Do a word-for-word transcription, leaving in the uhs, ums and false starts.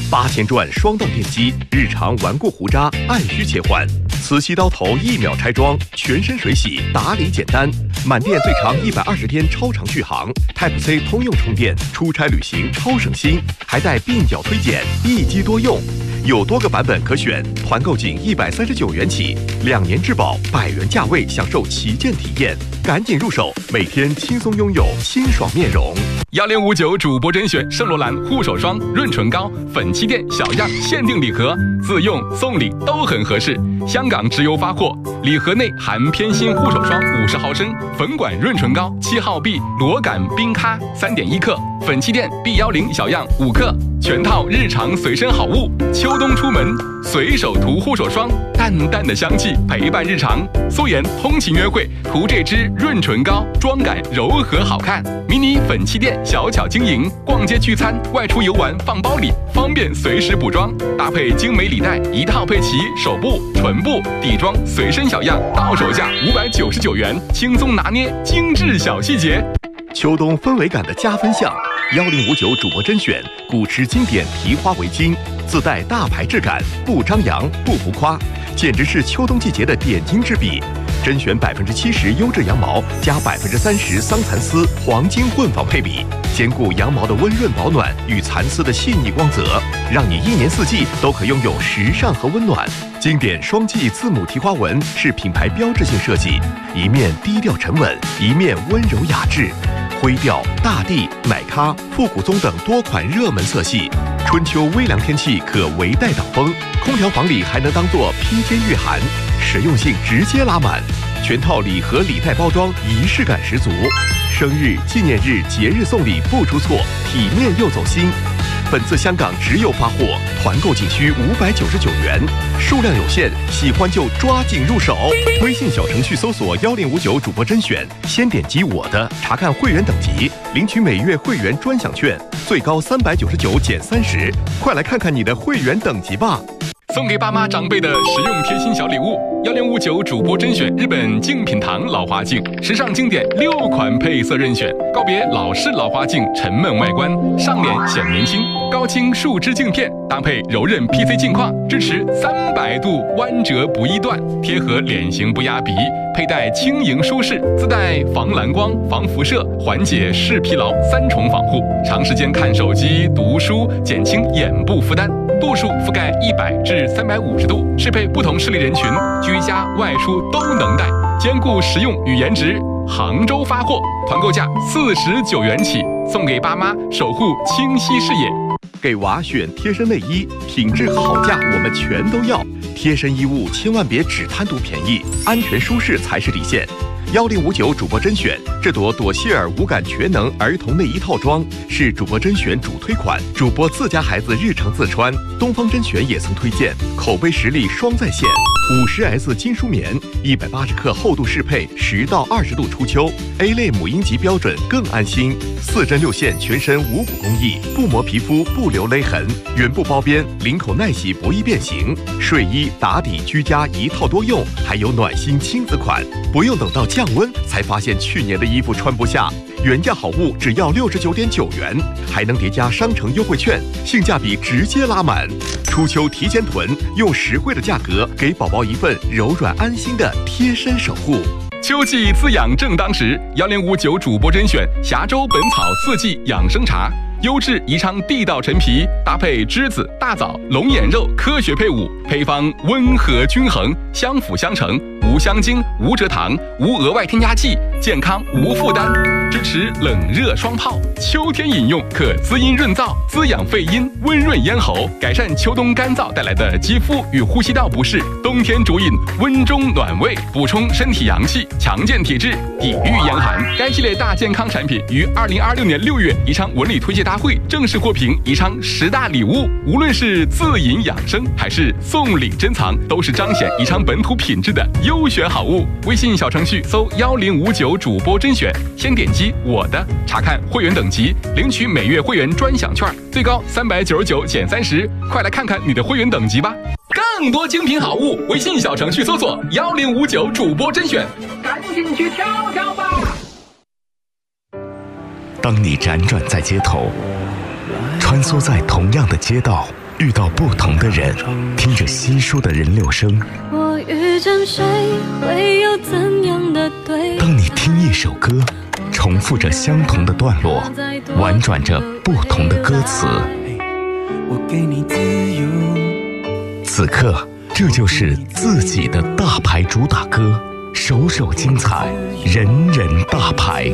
八千转双档电机，日常顽固胡渣按需切换，磁吸刀头一秒拆装，全身水洗打理简单，满电最长一百二十天超长续航 ，Type C 通用充电，出差旅行超省心，还带鬓角推荐，一机多用。有多个版本可选，团购仅一百三十九元起，两年质保，百元价位享受旗舰体验，赶紧入手，每天轻松拥有清爽面容。 幺零五九主播甄选圣罗兰护手霜、润唇膏、粉气垫小样限定礼盒，自用送礼都很合适。香港直邮发货，礼盒内含偏心护手霜五十毫升、粉管润唇膏七号 B 螺杆冰咖三点一克、粉气垫 B 幺零小样五克，全套日常随身好物。秋冬出门随手涂护手霜，淡淡的香气陪伴日常。素颜通勤约会涂这支润唇膏，妆感柔和好看。迷你粉气垫小巧晶莹，逛街聚餐、外出游玩放包里，方便随时补妆。搭配精美礼袋，一套配齐手部、唇部、底妆随身小样，到手价五百九十九元，轻松拿捏精致小细节。 秋冬氛围感的加分项，幺零五九主播甄选古驰经典提花围巾，自带大牌质感，不张扬不浮夸，简直是秋冬季节的点睛之笔。甄选百分之七十优质羊毛加百分之三十桑蚕丝黄金混纺配比，兼顾羊毛的温润保暖与蚕丝的细腻光泽，让你一年四季都可拥有时尚和温暖。经典双季字母提花纹是品牌标志性设计，一面低调沉稳，一面温柔雅致。灰调、大地、奶咖、复古棕等多款热门色系，春秋微凉天气可围带挡风，空调房里还能当做披肩御寒，实用性直接拉满。全套礼盒礼袋包装仪式感十足，生日、纪念日、节日送礼不出错，体面又走心。本次香港直邮发货，团购仅需五百九十九元，数量有限，喜欢就抓紧入手。微信小程序搜索幺零五九主播甄选，先点击我的，查看会员等级，领取每月会员专享券，最高三百九十九减三十，快来看看你的会员等级吧。 送给爸妈长辈的实用贴心小礼物，幺零五九主播甄选日本精品堂老花镜，时尚经典六款配色任选，告别老式老花镜沉闷外观，上脸显年轻。高清树脂镜片搭配柔韧 P C 镜框，支持三百度弯折不易断，贴合脸型不压鼻，佩戴轻盈舒适，自带防蓝光、防辐射、缓解视疲劳三重防护，长时间看手机、读书，减轻眼部负担。度数覆盖一百至三百五十度，适配不同视力人群，居家外出都能戴，兼顾实用与颜值。杭州发货，团购价四十九元起，送给爸妈，守护清晰视野。 给娃选贴身内衣，品质和好价我们全都要。贴身衣物千万别只贪图便宜，安全舒适才是底线。幺零五九主播甄选，这朵朵希尔无感全能儿童内衣套装是主播甄选主推款，主播自家孩子日常自穿。东方甄选也曾推荐，口碑实力双在线。五十 S 金舒棉，一百八十克厚度适配，十到二十度初秋 ，A 类母婴级标准更安心。四针六线，全身无骨工艺，不磨皮肤，不留勒痕，原布包边，领口耐洗，不易变形。睡衣、打底、居家一套多用，还有暖心亲子款，不用等到降温才发现去年的衣服穿不下。原价好物只要六十九点九元，还能叠加商城优惠券，性价比直接拉满。初秋提前囤，用实惠的价格给宝宝一份柔软安心的贴身守护。 秋季滋养正当时，幺零五九主播甄选峡州本草四季养生茶，优质宜昌地道陈皮，搭配栀子、大枣、龙眼肉，科学配伍，配方温和均衡，相辅相成，无香精、无蔗糖、无额外添加剂，健康无负担，支持冷热双泡。秋天饮用可滋阴润燥，滋养肺阴，温润咽喉，改善秋冬干燥带来的肌肤与呼吸道不适。冬天主饮温中暖胃，补充身体阳气，强健体质，抵御严寒。该系列大健康产品于二零二六年六月宜昌文理推介大会正式获评宜昌十大礼物。无论是自饮养生还是送礼珍藏，都是彰显宜昌本土品质的优选好物。微信小程序搜幺零五九主播甄选，先点击我的，查看会员等级，领取每月会员专享券，最高三百九十九减三十，快来看看你的会员等级吧。更多精品好物，微信小程序搜索幺零五九主播甄选， 赶紧去挑挑吧。 当你辗转在街头，穿梭在同样的街道， 遇到不同的人，听着稀疏的人流声。 我遇见谁，会有怎样的对白？ 当你听一首歌，重复着相同的段落，婉转着不同的歌词。 我给你自由。 此刻，这就是自己的大牌主打歌，首首精彩，人人大牌。